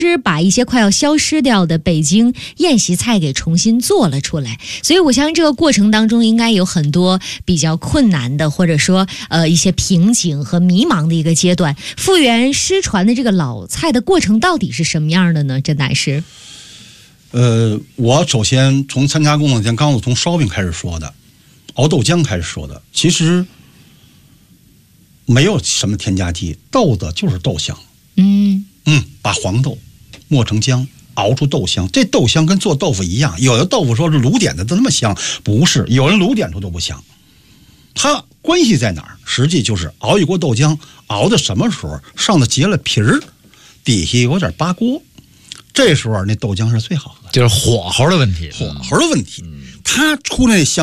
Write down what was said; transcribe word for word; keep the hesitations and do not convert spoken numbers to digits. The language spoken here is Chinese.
是把一些快要消失掉的北京宴席菜给重新做了出来，所以我相信这个过程当中应该有很多比较困难的，或者说呃一些瓶颈和迷茫的一个阶段。复原失传的这个老菜的过程到底是什么样的呢？甄大师？ 呃，我首先从参加工作前，刚刚从烧饼开始说的，熬豆浆开始说的，其实没有什么添加剂，豆子就是豆香。 嗯嗯，把黄豆磨成浆，熬出豆香。这豆香跟做豆腐一样，有的豆腐说是卤点的都那么香，不是，有人卤点出都不香。它关系在哪儿？实际就是熬一锅豆浆，熬的什么时候上头结了皮儿，底下有点扒锅，这时候那豆浆是最好喝的， 就是火候的问题， 火候的问题，它出来香。